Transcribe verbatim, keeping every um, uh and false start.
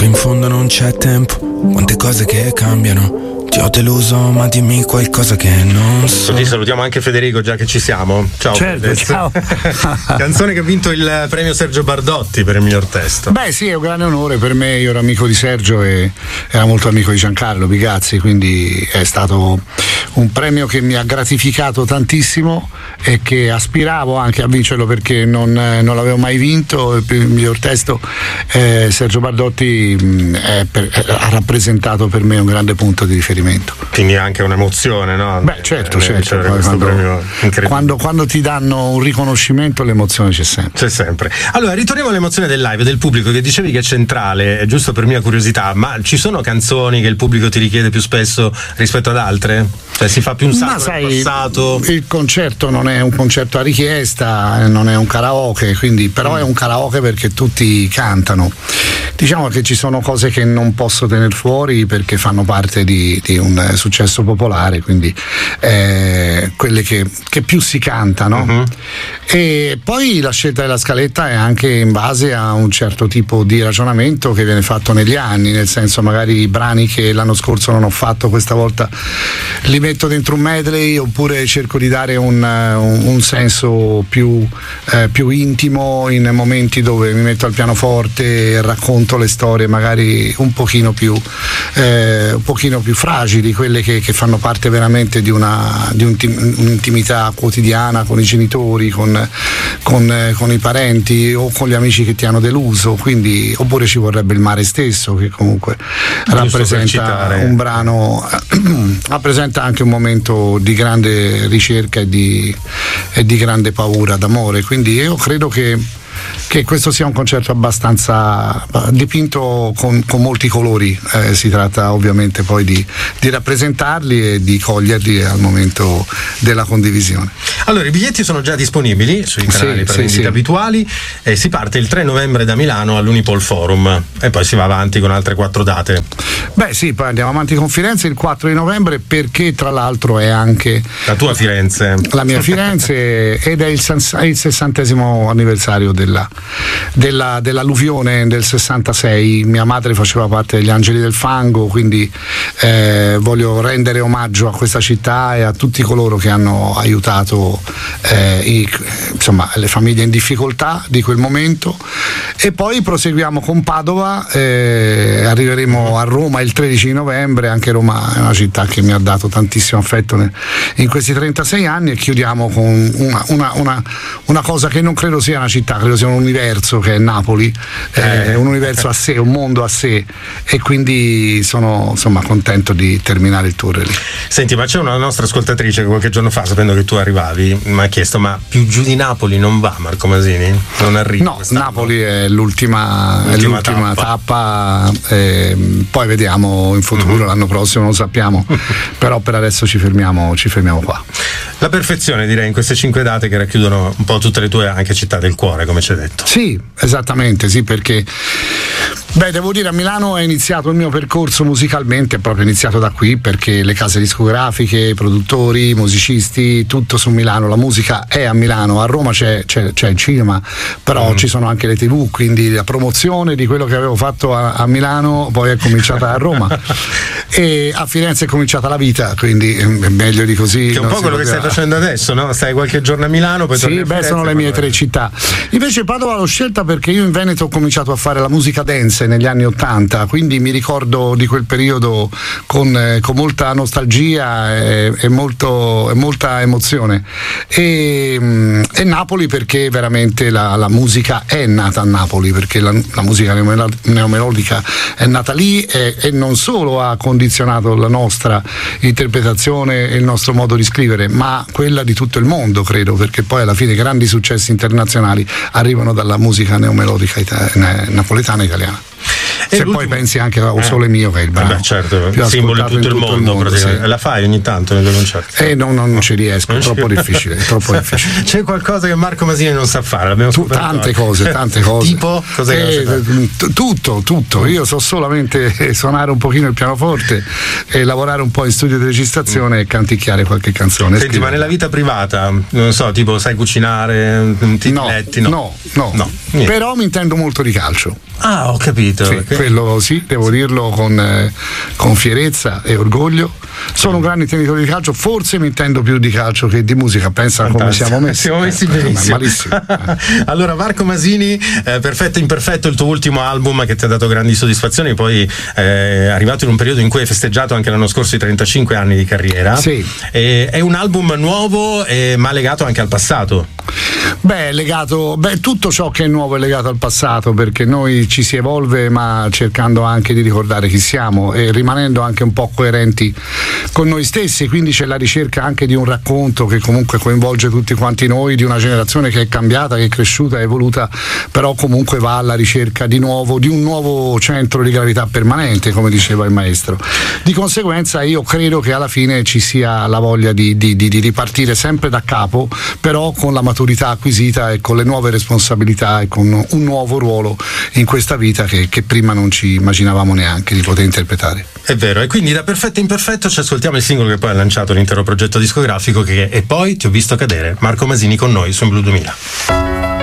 in fondo non c'è tempo, quante cose che cambiano. Ti ho deluso, ma dimmi qualcosa che non so. Così salutiamo anche Federico, già che ci siamo. Ciao. Certo, ciao. Canzone che ha vinto il premio Sergio Bardotti per il miglior testo. Beh sì, è un grande onore per me, io ero amico di Sergio e era molto amico di Giancarlo Bigazzi, quindi è stato un premio che mi ha gratificato tantissimo e che aspiravo anche a vincerlo perché non, non l'avevo mai vinto. Il miglior testo eh, Sergio Bardotti mh, è per, è, ha rappresentato per me un grande punto di riferimento. Quindi anche un'emozione, no? Beh certo, eh, certo. Quando, quando, quando ti danno un riconoscimento l'emozione c'è sempre. C'è sempre. Allora ritorniamo all'emozione del live, del pubblico, che dicevi che è centrale, è giusto per mia curiosità, ma ci sono canzoni che il pubblico ti richiede più spesso rispetto ad altre? Cioè si fa più un salto nel passato? Il concerto non è un concerto a richiesta, non è un karaoke, quindi però mm. è un karaoke perché tutti cantano. Diciamo che ci sono cose che non posso tenere fuori perché fanno parte di, di un successo popolare, quindi eh, quelle che, che più si cantano. Uh-huh. E poi la scelta della scaletta è anche in base a un certo tipo di ragionamento che viene fatto negli anni, nel senso magari i brani che l'anno scorso non ho fatto questa volta li metto dentro un medley, oppure cerco di dare un, un, un senso più, eh, più intimo in momenti dove mi metto al pianoforte e racconto le storie magari un pochino più eh, un pochino più fragili, quelle che, che fanno parte veramente di una di un, un'intimità quotidiana con i genitori, con, con, con i parenti o con gli amici che ti hanno deluso, quindi oppure ci vorrebbe il mare stesso che comunque giusto rappresenta un brano rappresenta anche un momento di grande ricerca e di, e di grande paura d'amore, quindi io credo che che questo sia un concerto abbastanza dipinto con, con molti colori, eh, si tratta ovviamente poi di, di rappresentarli e di coglierli al momento della condivisione. Allora i biglietti sono già disponibili sui canali sì, per sì, vendita sì. abituali e si parte il tre novembre da Milano all'Unipol Forum e poi si va avanti con altre quattro date. Beh sì, poi andiamo avanti con Firenze il quattro di novembre, perché tra l'altro è anche la tua Firenze, la mia Firenze ed è il, è il sessantesimo anniversario della, della, dell'alluvione del sessantasei. Mia madre faceva parte degli Angeli del Fango, quindi eh, voglio rendere omaggio a questa città e a tutti coloro che hanno aiutato eh, i, insomma, le famiglie in difficoltà di quel momento. E poi proseguiamo con Padova, eh, arriveremo a Roma il tredici di novembre. Anche Roma è una città che mi ha dato tantissimo affetto ne, in questi trentasei anni, e chiudiamo con una, una, una, una cosa che non credo sia una città, credo sia un universo, che è Napoli, eh, eh. un universo a sé, un mondo a sé, e quindi sono insomma contento di terminare il tour lì. Senti, ma c'è una nostra ascoltatrice che qualche giorno fa, sapendo che tu arrivavi, mi ha chiesto: ma più giù di Napoli non va Marco Masini? Non arriva? No, Napoli è l'ultima, l'ultima, è l'ultima tappa, tappa eh, poi vediamo in futuro, mm-hmm. l'anno prossimo non lo sappiamo, però per adesso ci fermiamo, ci fermiamo qua. La perfezione, direi, in queste cinque date che racchiudono un po' tutte le tue anche città del cuore, come ci hai detto. Sì, esattamente, sì, perché beh, devo dire, a Milano è iniziato il mio percorso musicalmente, è proprio iniziato da qui, perché le case discografiche, i produttori, i musicisti, tutto su Milano, la musica è a Milano. A Roma c'è, c'è, c'è il cinema, però mm. ci sono anche le tivù, quindi la promozione di quello che avevo fatto a, a Milano poi è cominciata a Roma e a Firenze è cominciata la vita, quindi è meglio di così. Che è un po' quello che stai facendo adesso, no? Stai qualche giorno a Milano, poi torni sì, a Firenze. Sì, beh, sono le mie tre città. Invece Padova l'ho scelta perché io in Veneto ho cominciato a fare la musica dance negli anni ottanta, quindi mi ricordo di quel periodo con, eh, con molta nostalgia e, e, molto, e molta emozione. E, mh, e Napoli perché veramente la, la musica è nata a Napoli, perché la, la musica neomelodica è nata lì e, e non solo ha condizionato la nostra interpretazione e il nostro modo di scrivere, ma quella di tutto il mondo, credo, perché poi alla fine grandi successi internazionali arrivano dalla musica neomelodica ita- napoletana e italiana. E se l'ultimo... poi pensi anche a O Sole Mio, che è il brano, eh beh, certo, più simbolo in tutto, in il tutto mondo, il mondo sì. La fai ogni tanto nei tuoi concerti? Eh no, no, non ci riesco, è troppo difficile, è troppo difficile. C'è qualcosa che Marco Masini non sa fare? L'abbiamo tu, tante cose, tante cose. Tipo? Cos'è eh, che tutto, tutto. Io so solamente suonare un pochino il pianoforte e lavorare un po' in studio di registrazione mm. e canticchiare qualche canzone. Senti, ma nella vita privata, non so, tipo sai cucinare, ti no, diletti? No, no, no, no, no. Però mi intendo molto di calcio. Ah, ho capito. Sì, quello sì, devo dirlo con, eh, con fierezza e orgoglio. Sono un grande intenditore di calcio, forse mi intendo più di calcio che di musica, pensa come siamo messi. Siamo messi eh, benissimo. Malissimo. Allora Marco Masini, eh, Perfetto Imperfetto, il tuo ultimo album che ti ha dato grandi soddisfazioni, poi eh, è arrivato in un periodo in cui hai festeggiato anche l'anno scorso i trentacinque anni di carriera. Sì. Eh, è un album nuovo eh, ma legato anche al passato. Beh, legato, beh, tutto ciò che è nuovo è legato al passato, perché noi ci si evolve ma cercando anche di ricordare chi siamo e rimanendo anche un po' coerenti con noi stessi, quindi c'è la ricerca anche di un racconto che comunque coinvolge tutti quanti noi, di una generazione che è cambiata, che è cresciuta, è evoluta, però comunque va alla ricerca di nuovo, di un nuovo centro di gravità permanente, come diceva il maestro. Di conseguenza io credo che alla fine ci sia la voglia di, di, di, di ripartire sempre da capo, però con la maturità acquisita e con le nuove responsabilità e con un nuovo ruolo in questa vita che, che prima non ci immaginavamo neanche di poter interpretare. È vero, e quindi da Perfetto Imperfetto ci ascoltiamo il singolo che poi ha lanciato l'intero progetto discografico, che è E poi ti ho visto cadere. Marco Masini con noi su Blu duemila.